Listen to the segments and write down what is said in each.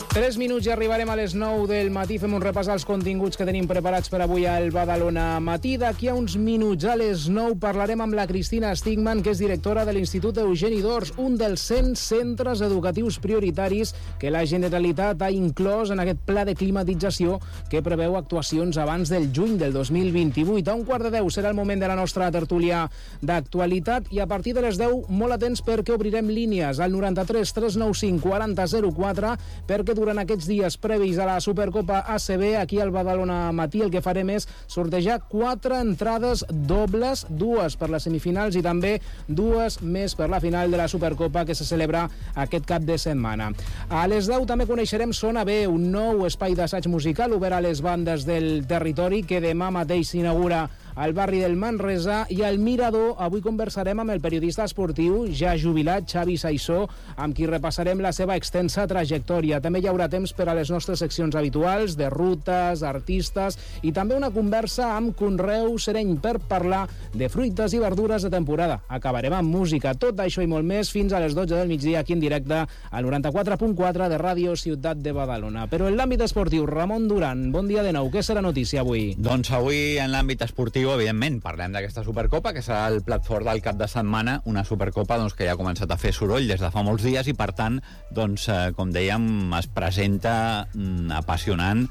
3 minuts i arribarem a les 9 del matí. Fem un repàs als continguts que tenim preparats per avui al Badalona Matí. D'aquí a uns minuts, a les 9, parlarem amb la Cristina Stigman, que és directora de l'Institut Eugeni d'Ors, un dels 100 centres educatius prioritaris que la Generalitat ha inclòs en aquest pla de climatització que preveu actuacions abans del juny del 2028. A 9:15 serà el moment de la nostra tertúlia d'actualitat i a partir de les 10, molt atents perquè obrirem línies al 93 395 40 04 perquè durant aquests dies previs a la Supercopa ACB, aquí al Badalona Matí, el que farem és sortejar 4 entrades dobles, 2 per les semifinals i també 2 més per la final de la Supercopa que se celebra aquest cap de setmana. A les 10 també coneixerem Sona B, un nou espai d'assaig musical obert a les bandes del territori que demà mateix s'inaugura al barri del Manresa, i al Mirador avui conversarem amb el periodista esportiu ja jubilat Xavi Saissó, amb qui repassarem la seva extensa trajectòria. També hi haurà temps per a les nostres seccions habituals de rutes, artistes i també una conversa amb Conreu Sereny per parlar de fruites i verdures de temporada. Acabarem amb música. Tot això i molt més fins a les 12 del migdia aquí en directe al 94.4 de Ràdio Ciutat de Badalona. Però en l'àmbit esportiu, Ramon Duran, bon dia de nou. Què serà notícia avui? Doncs avui en l'àmbit esportiu, evidentment, parlem d'aquesta Supercopa, que serà el plat fort del cap de setmana, una Supercopa que ja ha començat a fer soroll des de fa molts dies i, per tant, com dèiem, es presenta apassionant.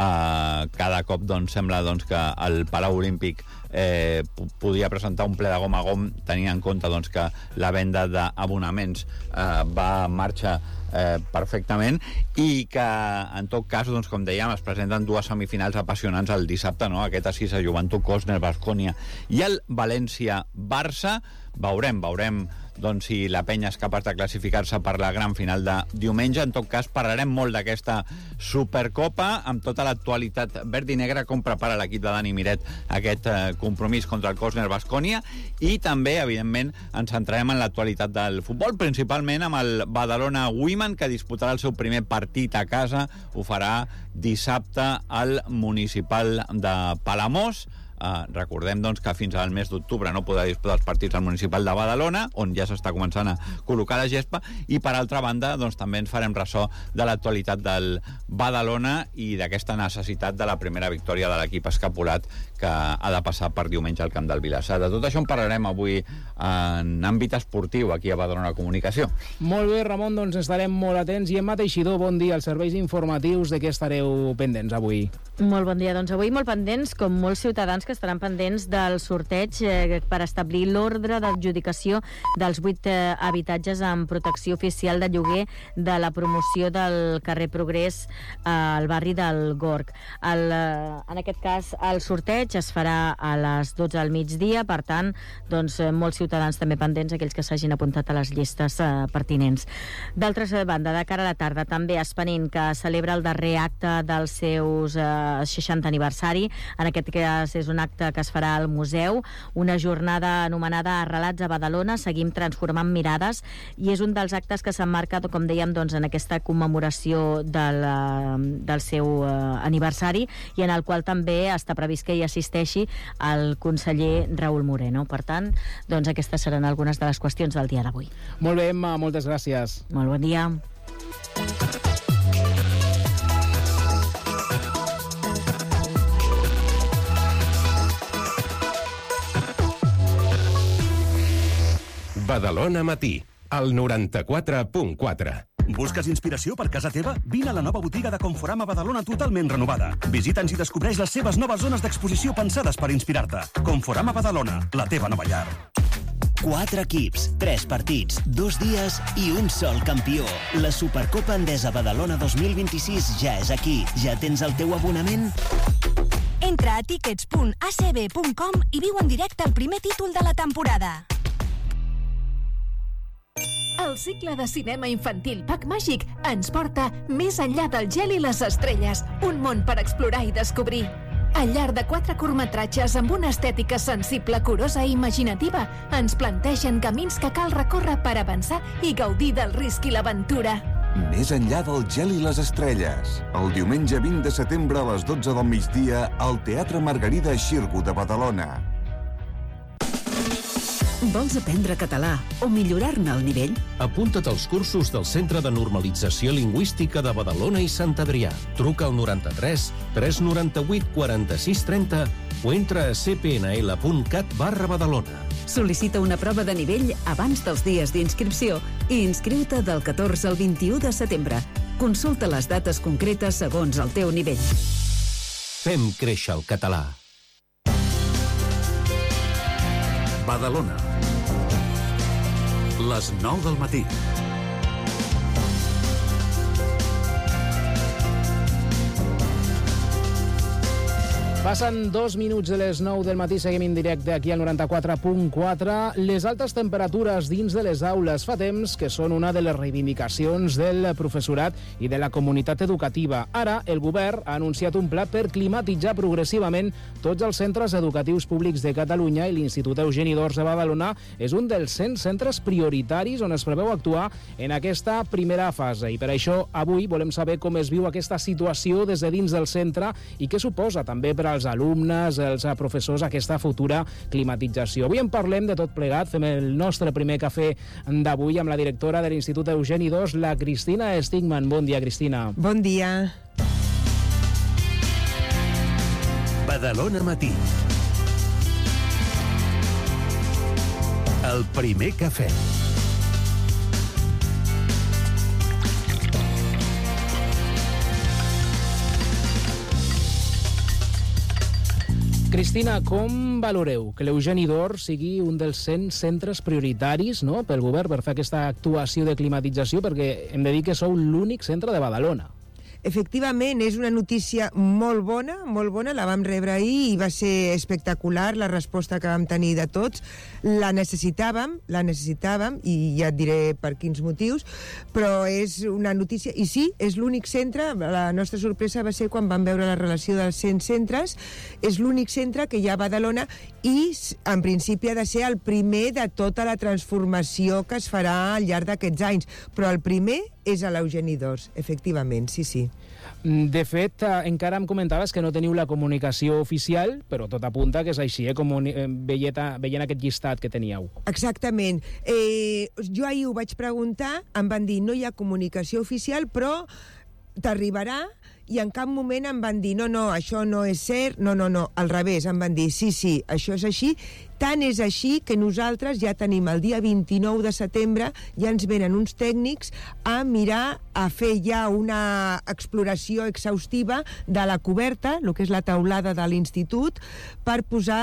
Cada cop sembla que el Palau Olímpic podia presentar un ple de gom a gom, tenint en compte que la venda d'abonaments va en marxa perfectament, i que en tot cas, com dèiem, es presenten 2 semifinals apassionants el dissabte, no? Aquest a 6 a Joventut Cosner Baskonia i el València-Barça. Veurem si la penya és capaç de classificar-se per la gran final de diumenge. En tot cas, parlarem molt d'aquesta Supercopa, amb tota l'actualitat verd i negra, com prepara l'equip de Dani Miret aquest compromís contra el Cosner Baskonia, i també, evidentment, ens centrarem en l'actualitat del futbol, principalment amb el Badalona Women, que disputarà el seu primer partit a casa. Ho farà dissabte al Municipal de Palamós. Recordem que fins al mes d'octubre no podrà disputar els partits al Municipal de Badalona, on ja s'està començant a col·locar la gespa, i per altra banda també ens farem ressò de l'actualitat del Badalona i d'aquesta necessitat de la primera victòria de l'equip escapolat que ha de passar per diumenge al camp del Vilassar. De tot això en parlarem avui en àmbit esportiu aquí a Badalona Comunicació. Molt bé, Ramon, estarem molt atents. I Emma Teixidor, bon dia, als serveis informatius, de què estareu pendents avui? Molt bon dia, avui molt pendents, com molts ciutadans que estaran pendents del sorteig per establir l'ordre d'adjudicació dels 8 habitatges amb protecció oficial de lloguer de la promoció del carrer Progrés al barri del Gorg. En aquest cas, el sorteig es farà a les 12 del migdia, per tant, molts ciutadans també pendents, aquells que s'hagin apuntat a les llistes pertinents. D'altra banda, de cara a la tarda, també Espanint, que celebra el darrer acte dels seus 60 aniversari. En aquest cas és un acte que es farà al museu, una jornada anomenada Relats a Badalona, seguim transformant mirades, i és un dels actes que s'emmarca, com dèiem, en aquesta commemoració del seu aniversari, i en el qual també està previst que hi assisteixi el conseller Raül Moreno. Per tant, aquestes seran algunes de les qüestions del dia d'avui. Molt bé, Emma, moltes gràcies. Molt bon dia. Badalona Matí, al 94.4. Busques inspiració per casa teva? Vine a la nova botiga de Conforama Badalona totalment renovada. Visita'ns i descobreix les seves noves zones d'exposició pensades per inspirar-te. Conforama Badalona, la teva nova llar. 4 equips, 3 partits, 2 dies i un sol campió. La Supercopa Endesa Badalona 2026 ja és aquí. Ja tens el teu abonament? Entra a tickets.acb.com i viu en directe el primer títol de la temporada. El cicle de cinema infantil Pack Màgic ens porta més enllà del gel i les estrelles, un món per explorar i descobrir. Al llarg de 4 curtmetratges amb una estètica sensible, curosa i imaginativa, ens plantegen camins que cal recórrer per avançar i gaudir del risc i l'aventura. Més enllà del gel i les estrelles. El diumenge 20 de setembre a les 12 del migdia al Teatre Margarida Xirgu de Badalona. Vols aprendre català o millorar-ne el nivell? Apunta't als cursos del Centre de Normalització Lingüística de Badalona i Sant Adrià. Truca al 93 398 46 30 o entra a cpnl.cat/Badalona. Sol·licita una prova de nivell abans dels dies d'inscripció i inscriu-te del 14 al 21 de setembre. Consulta les dates concretes segons el teu nivell. Fem créixer el català. Badalona. Les 9 del matí. Passen 2 minuts de les 9 del matí, seguim en directe aquí al 94.4. Les altes temperatures dins de les aules fa temps que són una de les reivindicacions del professorat i de la comunitat educativa. Ara, el govern ha anunciat un pla per climatitzar progressivament tots els centres educatius públics de Catalunya i l'Institut Eugeni d'Ors de Badalona és un dels 100 centres prioritaris on es preveu actuar en aquesta primera fase. I per això, avui volem saber com es viu aquesta situació des de dins del centre i què suposa també per als alumnes, els professors, aquesta futura climatització. Avui en parlem de tot plegat, fem el nostre primer cafè d'avui amb la directora de l'Institut Eugeni d'Ors, la Cristina Stigman. Bon dia, Cristina. Bon dia. Badalona Matí. El primer cafè. Cristina, com valoreu que l'Eugeni d'Ors sigui un dels 100 centres prioritaris, no?, pel govern per fer aquesta actuació de climatització, perquè hem de dir que sou l'únic centre de Badalona. Efectivament, és una notícia molt bona, la vam rebre ahir i va ser espectacular la resposta que vam tenir de tots. La necessitàvem i ja et diré per quins motius, però és una notícia, i sí, és l'únic centre. La nostra sorpresa va ser quan vam veure la relació dels 100 centres, és l'únic centre que hi ha a Badalona i en principi ha de ser el primer de tota la transformació que es farà al llarg d'aquests anys, però el primer és a l'Eugeni d'Ors, efectivament, sí. De fet, encara em comentaves que no teniu la comunicació oficial, però tot apunta que és així, veient aquest llistat que teníeu. Exactament. Jo ahir ho vaig preguntar, em van dir no hi ha comunicació oficial, però t'arribarà, i en cap moment em van dir no, això no és cert, no, al revés, em van dir sí, això és així. Tant és així que nosaltres ja tenim el dia 29 de setembre, ja ens venen uns tècnics a mirar, a fer ja una exploració exhaustiva de la coberta, el que és la teulada de l'institut, per posar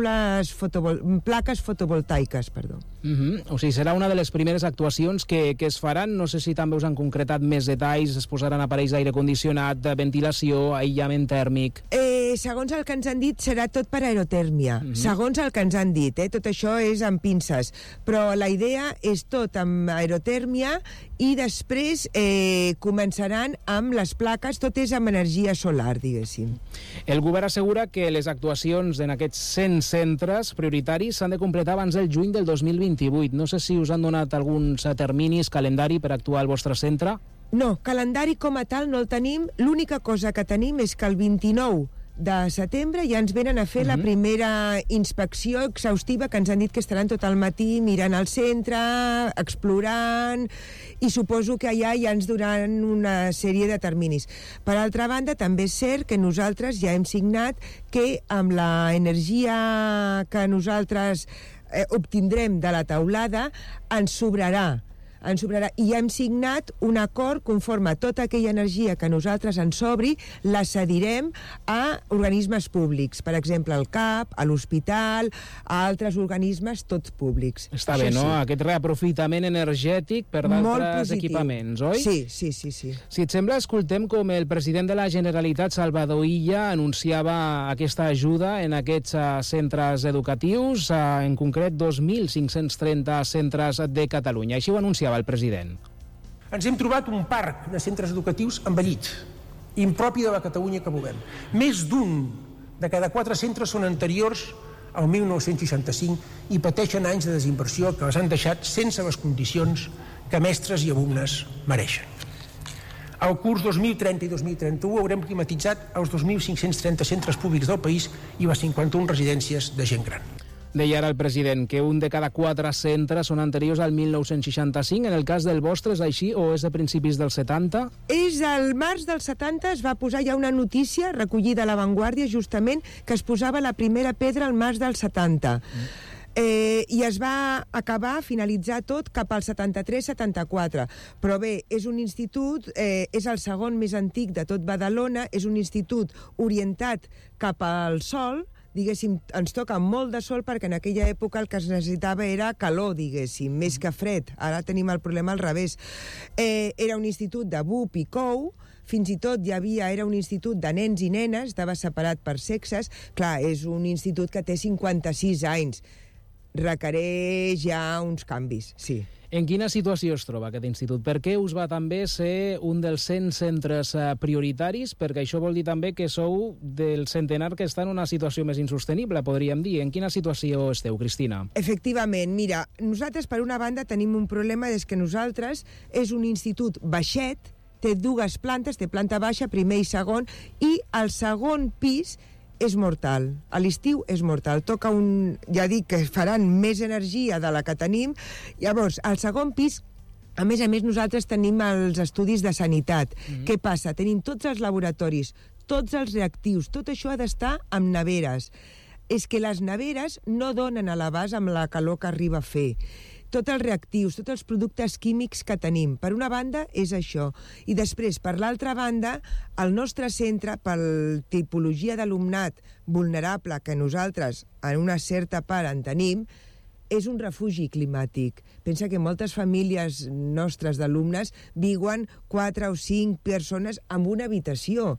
plaques fotovoltaiques, perdó. O sigui, serà una de les primeres actuacions que es faran. No sé si també us han concretat més detalls, es posaran aparells d'aire condicionat, de ventilació, aïllament tèrmic... Segons el que ens han dit, serà tot per aerotèrmia. Segons el que ens han dit, tot això és amb pinces. Però la idea és tot amb aerotèrmia i després començaran amb les plaques, tot és amb energia solar, diguéssim. El govern assegura que les actuacions en aquests 100 centres prioritaris s'han de completar abans del juny del 2028. No sé si us han donat alguns terminis, calendari per actuar al vostre centre? No, calendari com a tal no el tenim. L'única cosa que tenim és que el 29 de setembre ja ens venen a fer la primera inspecció exhaustiva, que ens han dit que estaran tot el matí mirant el centre, explorant, i suposo que allà ja ens donaran una sèrie de terminis. Per altra banda, també és cert que nosaltres ja hem signat que amb l'energia que nosaltres obtindrem de la teulada ens sobrarà, i hem signat un acord conforme a tota aquella energia que nosaltres ens sobri la cedirem a organismes públics, per exemple al CAP, a l'hospital, a altres organismes, tots públics. Està bé, no? Sí. Aquest reaprofitament energètic per d'altres equipaments, oi? Sí. Si et sembla, escoltem com el president de la Generalitat, Salvador Illa, anunciava aquesta ajuda en aquests centres educatius, en concret 2.530 centres de Catalunya. Així ho anunciava el president. Ens hem trobat un parc de centres educatius envellit, impropi de la Catalunya que volem. Més d'un de cada 4 centres són anteriors al 1965 i pateixen anys de desinversió que els han deixat sense les condicions que mestres i alumnes mereixen. Al curs 2030 i 2031 haurem climatitzat els 2.530 centres públics del país i les 51 residències de gent gran. Deia ara el president que un de cada 4 centres són anteriors al 1965. En el cas del vostre és així o és de principis dels 70? És al març dels 70 es va posar ja una notícia recollida a La Vanguardia justament que es posava la primera pedra al març dels 70. I es va acabar, finalitzar tot cap al 73-74. Però bé, és un institut, és el segon més antic de tot Badalona, és un institut orientat cap al sol, diguéssim, ens toca molt de sol perquè en aquella època el que es necessitava era calor, diguéssim, més que fred. Ara tenim el problema al revés. Era un institut de BUP i COU, fins i tot era un institut de nens i nenes, estava separat per sexes. Clar, és un institut que té 56 anys. Requereix ja uns canvis, sí. En quina situació es troba aquest institut? Per què us va també ser un dels 100 centres prioritaris? Perquè això vol dir també que sou del centenar que està en una situació més insostenible, podríem dir. En quina situació esteu, Cristina? Efectivament, mira, nosaltres per una banda tenim un problema des que nosaltres és un institut baixet, té 2 plantes, té planta baixa, primer i segon, i el segon pis és mortal. A l'estiu és mortal. Toca ja dic que faran més energia de la que tenim. Llavors, al segon pis, a més, nosaltres tenim els estudis de sanitat. Què passa? Tenim tots els laboratoris, tots els reactius, tot això ha d'estar amb neveres. És que les neveres no donen a l'abast amb la calor que arriba a fer. Tots els reactius, tots els productes químics que tenim. Per una banda, és això. I després, per l'altra banda, el nostre centre, per tipologia d'alumnat vulnerable que nosaltres, en una certa part, en tenim, és un refugi climàtic. Pensa que moltes famílies nostres d'alumnes viuen 4 o 5 persones en una habitació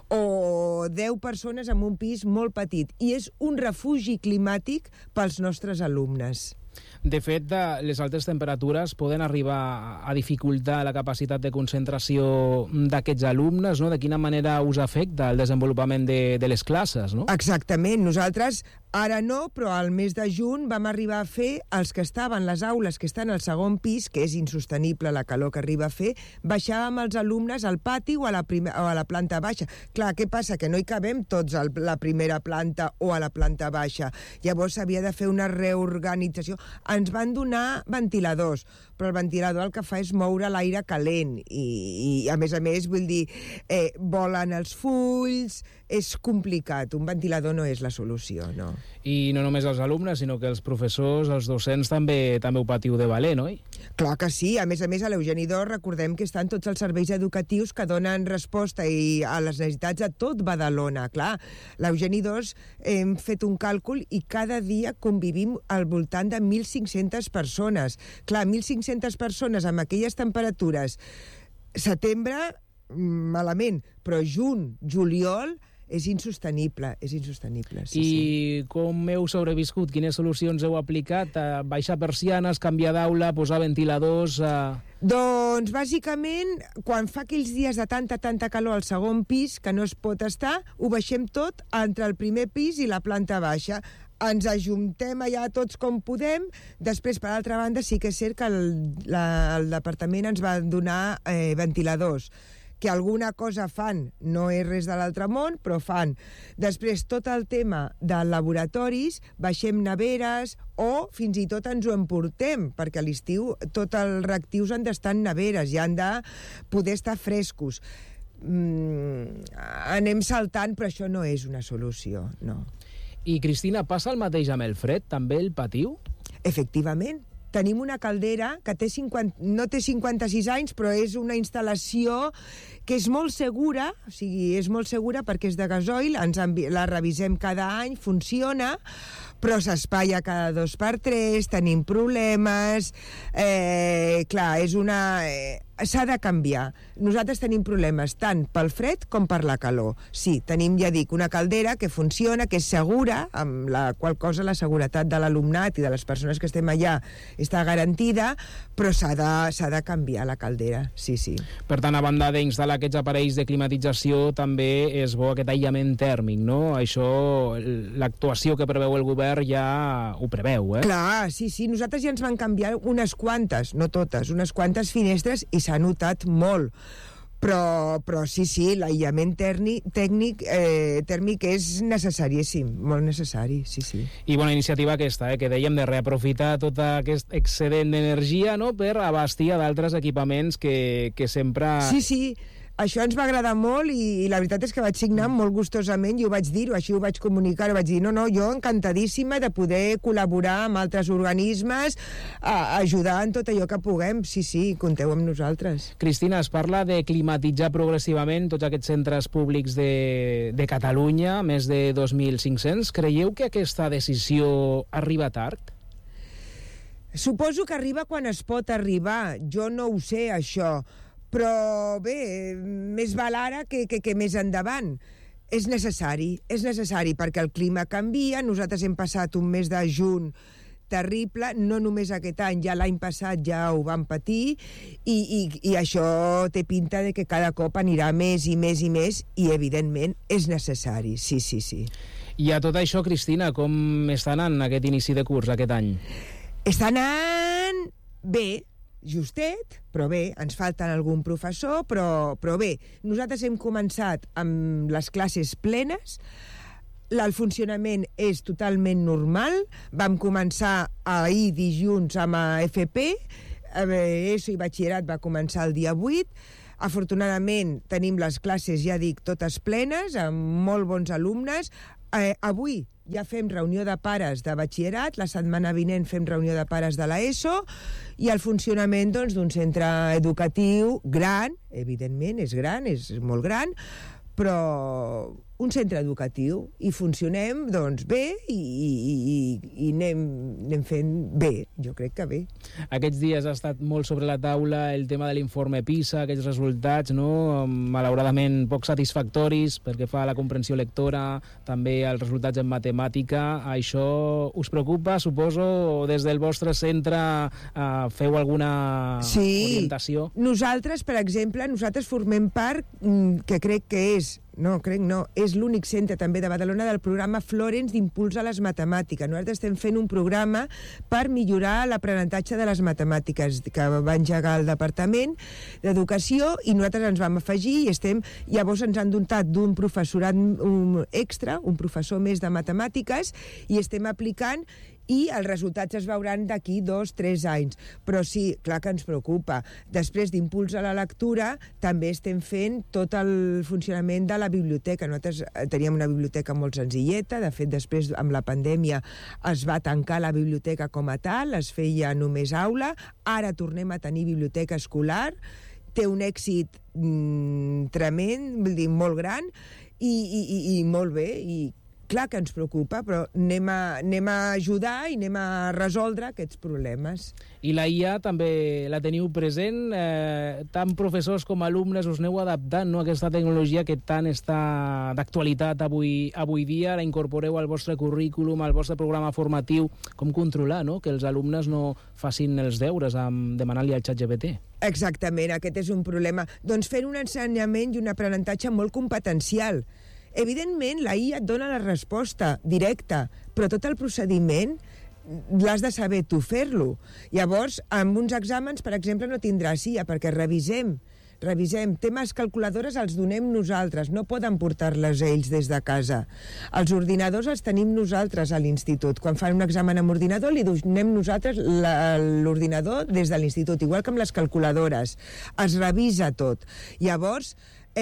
o 10 persones en un pis molt petit. I és un refugi climàtic pels nostres alumnes. De fet, les altes temperatures poden arribar a dificultar la capacitat de concentració d'aquests alumnes, no? De quina manera us afecta el desenvolupament de les classes, no? Exactament. Nosaltres, ara no, però al mes de juny vam arribar a fer els que estaven, les aules que estan al segon pis, que és insostenible la calor que arriba a fer, baixàvem els alumnes al pati o a la planta baixa. Clar, què passa? Que no hi cabem tots a la primera planta o a la planta baixa. Llavors s'havia de fer una reorganització. Ens van donar ventiladors, però el ventilador el que fa és moure l'aire calent i a més, vull dir, volen els fulls, és complicat. Un ventilador no és la solució, no. I no només els alumnes, sinó que els professors, els docents, també ho patiu de valent, oi? Clar que sí. A més, a l'Eugeni d'Ors recordem que estan tots els serveis educatius que donen resposta a les necessitats de tot Badalona. Clar, l'Eugeni d'Ors hem fet un càlcul i cada dia convivim al voltant de 1.500 persones. Clar, 1.500 persones amb aquelles temperatures. Setembre, malament, però juny, juliol, és insostenible, sí. I com heu sobreviscut? Quines solucions heu aplicat? Baixar persianes, canviar d'aula, posar ventiladors... Doncs, bàsicament, quan fa aquells dies de tanta calor al segon pis, que no es pot estar, ho baixem tot entre el primer pis i la planta baixa. Ens ajuntem allà tots com podem. Després, per altra banda, sí que és cert que el departament ens va donar ventiladors, que alguna cosa fan, no és res de l'altre món, però fan. Després, tot el tema de laboratoris, baixem neveres o fins i tot ens ho emportem, perquè a l'estiu tots els reactius han d'estar en neveres i han de poder estar frescos. Anem saltant, però això no és una solució, no. I, Cristina, passa el mateix amb el fred? També el patiu? Efectivament. Tenim una caldera que no té 56 anys, però és una instal·lació que és molt segura, o sigui, és molt segura perquè és de gasoil, la revisem cada any, funciona, però s'espatlla cada 2 per 3, tenim problemes... Clar, és una... S'ha de canviar. Nosaltres tenim problemes tant pel fred com per la calor. Sí, tenim, ja dic, una caldera que funciona, que és segura, amb la qual cosa la seguretat de l'alumnat i de les persones que estem allà està garantida, però s'ha de canviar la caldera, sí. Per tant, a banda d'instal·lar aquests aparells de climatització, també és bo aquest aïllament tèrmic, no? Això, l'actuació que preveu el govern ja ho preveu, eh? Clar, sí. Nosaltres ja ens van canviar unes quantes, no totes, unes quantes finestres i s'ha notat molt. Però sí, l'aïllament tèrmic és necessaríssim, molt necessari, sí. I bona iniciativa aquesta, que dèiem de reaprofitar tot aquest excedent d'energia, no?, per abastir a d'altres equipaments que sempre... Sí, això ens va agradar molt i la veritat és que vaig signar molt gustosament i ho vaig dir, així ho vaig comunicar, vaig dir, no, jo encantadíssima de poder col·laborar amb altres organismes, ajudar en tot allò que puguem, sí, compteu amb nosaltres. Cristina, es parla de climatitzar progressivament tots aquests centres públics de Catalunya, més de 2.500. Creieu que aquesta decisió arriba tard? Suposo que arriba quan es pot arribar, jo no ho sé, això, però bé, més val ara que més endavant. És necessari perquè el clima canvia, nosaltres hem passat un mes de juny terrible, no només aquest any, ja l'any passat ja ho vam patir i això té pinta de que cada cop anirà més i més i evidentment és necessari, sí. I a tot això, Cristina, com està anant aquest inici de curs aquest any? Està anant bé, justet, però bé, ens falten algun professor, però bé, nosaltres hem començat amb les classes plenes, el funcionament és totalment normal, vam començar ahir dilluns amb FP, ESO i batxillerat va començar el dia 8, afortunadament tenim les classes, ja dic, totes plenes, amb molt bons alumnes. Avui ja fem reunió de pares de batxillerat, la setmana vinent fem reunió de pares de l'ESO i el funcionament d'un centre educatiu gran, evidentment és gran, és molt gran, però un centre educatiu i funcionem bé i anem fent bé, jo crec que bé. Aquests dies ha estat molt sobre la taula el tema de l'informe PISA, aquests resultats, no? Malauradament poc satisfactoris perquè fa la comprensió lectora, també els resultats en matemàtica. Això us preocupa, suposo? Des del vostre centre feu alguna orientació? Nosaltres, per exemple, formem part, que crec que és és l'únic centre també de Badalona del programa Florence d'impuls a les matemàtiques. Nosaltres estem fent un programa per millorar l'aprenentatge de les matemàtiques que va engegar el Departament d'Educació i nosaltres ens vam afegir i llavors ens han dotat d'un professorat extra, un professor més de matemàtiques i estem aplicant i els resultats es veuran d'aquí 2-3 anys. Però sí, clar que ens preocupa. Després d'impuls a la lectura, també estem fent tot el funcionament de la biblioteca. Nosaltres teníem una biblioteca molt senzilleta, de fet, després, amb la pandèmia, es va tancar la biblioteca com a tal, es feia només aula, ara tornem a tenir biblioteca escolar, té un èxit tremend, vull dir, molt gran, i molt bé, i clar que ens preocupa, però anem a ajudar i anem a resoldre aquests problemes. I la IA també la teniu present? Tant professors com alumnes us aneu adaptant a aquesta tecnologia que tant està d'actualitat avui dia? La incorporeu al vostre currículum, al vostre programa formatiu? Com controlar que els alumnes no facin els deures demanant-li al ChatGPT? Exactament, aquest és un problema. Doncs fent un ensenyament i un aprenentatge molt competencial. Evidentment, la IA et dona la resposta directa, però tot el procediment l'has de saber tu fer-lo. Llavors, amb uns exàmens, per exemple, no tindràs IA, perquè revisem. Temes calculadores els donem nosaltres, no poden portar-les ells des de casa. Els ordinadors els tenim nosaltres a l'institut. Quan fan un examen amb ordinador, li donem nosaltres l'ordinador des de l'institut, igual que amb les calculadores. Es revisa tot. Llavors,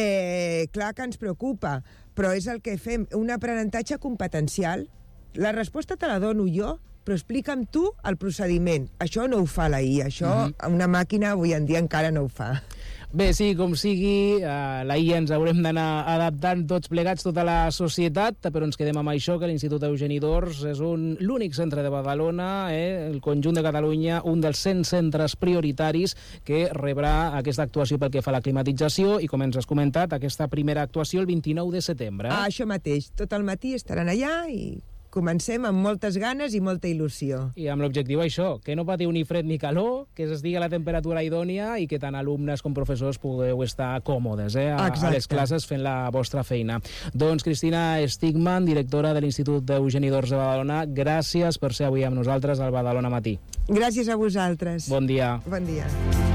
clar que ens preocupa, però és el que fem, un aprenentatge competencial. La resposta te la dono jo, però explica'm tu el procediment. Això no ho fa la IA, això una màquina avui en dia encara no ho fa. Bé, sí, com sigui, la IA ens haurem d'anar adaptant tots plegats, tota la societat, però ens quedem amb això, que l'Institut Eugeni d'Ors és l'únic centre de Badalona, el conjunt de Catalunya, un dels 100 centres prioritaris que rebrà aquesta actuació pel que fa a la climatització i, com ens has comentat, aquesta primera actuació el 29 de setembre. Això mateix, tot el matí estaran allà i comencem amb moltes ganes i molta il·lusió. I amb l'objectiu això, que no patiu ni fred ni calor, que s'estigui a la temperatura idònia i que tant alumnes com professors pugueu estar còmodes a les classes fent la vostra feina. Doncs Cristina Stigman, directora de l'Institut Eugeni d'Ors de Badalona, gràcies per ser avui amb nosaltres al Badalona Matí. Gràcies a vosaltres. Bon dia. Bon dia.